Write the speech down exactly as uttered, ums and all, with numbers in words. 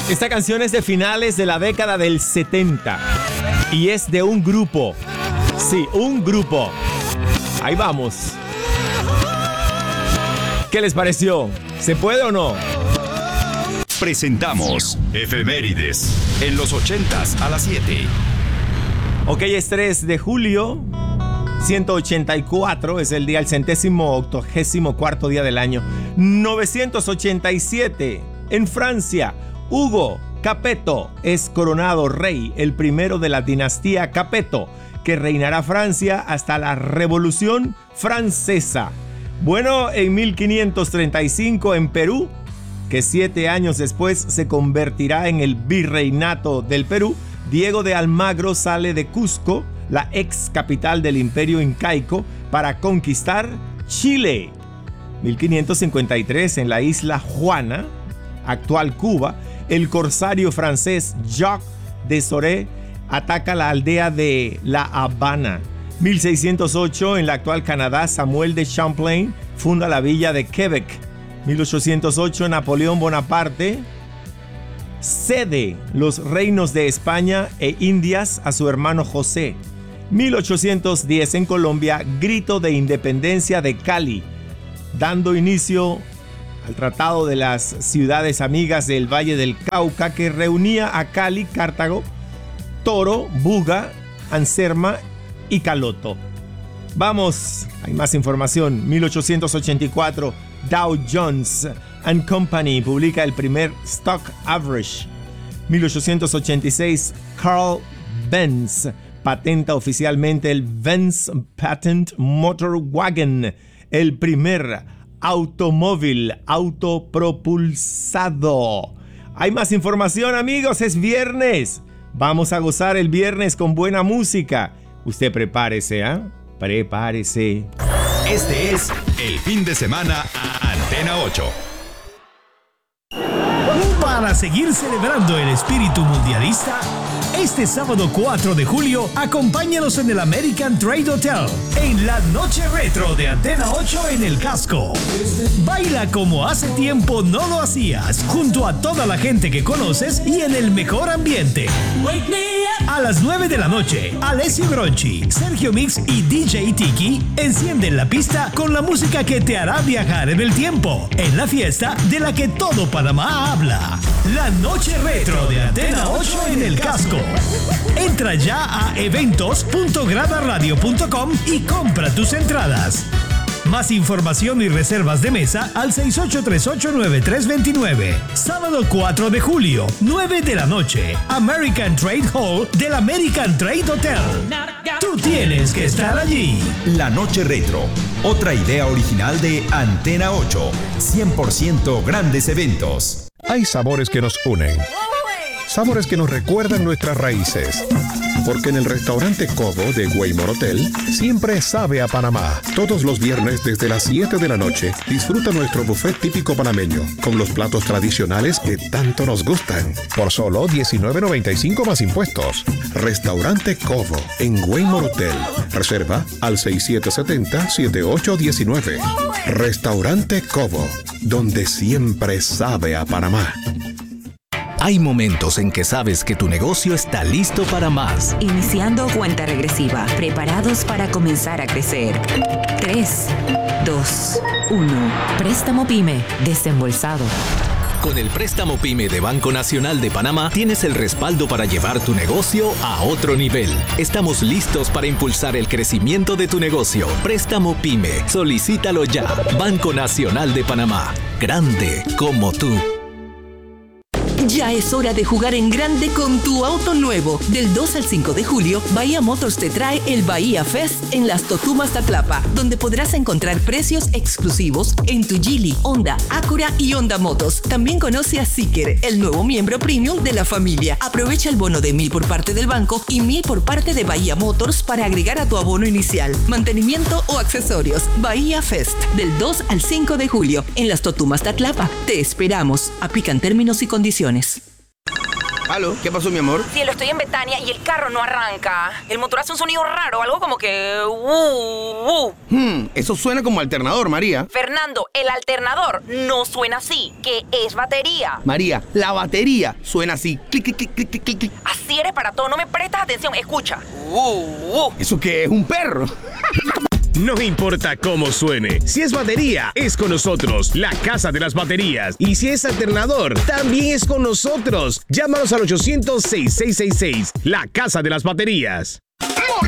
Esta canción es de finales de la década del setenta y es de un grupo. Sí, un grupo. Ahí vamos. ¿Qué les pareció? ¿Se puede o no? Presentamos Efemérides en los ochentas a las siete. Ok, es tres de julio, ciento ochenta y cuatro, es el día, el centésimo octogésimo cuarto día del año. novecientos ochenta y siete, en Francia, Hugo Capeto es coronado rey, el primero de la dinastía Capeto, que reinará Francia hasta la Revolución Francesa. Bueno, en mil quinientos treinta y cinco, en Perú, que siete años después se convertirá en el virreinato del Perú, Diego de Almagro sale de Cusco, la ex capital del Imperio Incaico, para conquistar Chile. mil quinientos cincuenta y tres, en la isla Juana, actual Cuba, el corsario francés Jacques de Soré ataca la aldea de La Habana. mil seiscientos ocho, en la actual Canadá, Samuel de Champlain funda la villa de Quebec. mil ochocientos ocho, Napoleón Bonaparte cede los reinos de España e Indias a su hermano José. mil ochocientos diez, en Colombia, grito de independencia de Cali, dando inicio al Tratado de las Ciudades Amigas del Valle del Cauca, que reunía a Cali, Cartago, Toro, Buga, Anserma y Caloto. Vamos, hay más información. mil ochocientos ochenta y cuatro, Dow Jones and Company publica el primer Stock Average. mil ochocientos ochenta y seis, Carl Benz patenta oficialmente el Benz Patent Motor Wagon, el primer automóvil autopropulsado. Hay más información, amigos, es viernes. Vamos a gozar el viernes con buena música. Usted prepárese, ¿ah? ¿eh? Prepárese. Este es el fin de semana a Antena ocho. Para seguir celebrando el espíritu mundialista, este sábado cuatro de julio, acompáñanos en el American Trade Hotel, en la noche retro de Antena ocho en el casco. Baila como hace tiempo no lo hacías, junto a toda la gente que conoces y en el mejor ambiente. A las nueve de la noche, Alessio Gronchi, Sergio Mix y D J Tiki encienden la pista con la música que te hará viajar en el tiempo, en la fiesta de la que todo Panamá habla. La noche retro de Antena ocho en el casco. Entra ya a eventos punto grada radio punto com y compra tus entradas. Más información y reservas de mesa al seis ocho tres ocho nueve tres dos nueve. Sábado cuatro de julio, nueve de la noche, American Trade Hall del American Trade Hotel. Tú tienes que estar allí. La noche retro, otra idea original de Antena ocho. cien por ciento grandes eventos. Hay sabores que nos unen. Sabores que nos recuerdan nuestras raíces. Porque en el restaurante Cobo de Waymore Hotel siempre sabe a Panamá. Todos los viernes desde las siete de la noche disfruta nuestro buffet típico panameño con los platos tradicionales que tanto nos gustan. Por solo diecinueve noventa y cinco más impuestos. Restaurante Cobo en Waymore Hotel. Reserva al seis siete siete cero siete ocho uno nueve. Restaurante Cobo, donde siempre sabe a Panamá. Hay momentos en que sabes que tu negocio está listo para más. Iniciando cuenta regresiva, preparados para comenzar a crecer. tres, dos, uno. Préstamo PYME, desembolsado. Con el préstamo PYME de Banco Nacional de Panamá tienes el respaldo para llevar tu negocio a otro nivel. Estamos listos para impulsar el crecimiento de tu negocio. Préstamo PYME, solicítalo ya. Banco Nacional de Panamá, grande como tú. Ya es hora de jugar en grande con tu auto nuevo. Del dos al cinco de julio, Bahía Motors te trae el Bahía Fest en las Totumas Tatlapa, donde podrás encontrar precios exclusivos en tu Geely, Honda, Acura y Honda Motos. También conoce a Seeker, el nuevo miembro premium de la familia. Aprovecha el bono de mil por parte del banco y mil por parte de Bahía Motors para agregar a tu abono inicial, mantenimiento o accesorios. Bahía Fest, del dos al cinco de julio, en las Totumas Tatlapa. Te esperamos. Aplican términos y condiciones. ¿Aló? ¿Qué pasó, mi amor? Cielo, estoy en Betania y el carro no arranca. El motor hace un sonido raro, algo como que... Uh, uh. Hmm, eso suena como alternador, María. Fernando, el alternador no suena así, que es batería. María, la batería suena así. Clic, clic, clic, clic, clic, clic. Así eres para todo, no me prestas atención. Escucha. Uh, uh. ¿Eso qué es? ¿Un perro? No importa cómo suene, si es batería, es con nosotros, la Casa de las Baterías. Y si es alternador, también es con nosotros. Llámanos al ochocientos, seis seis seis seis, la Casa de las Baterías.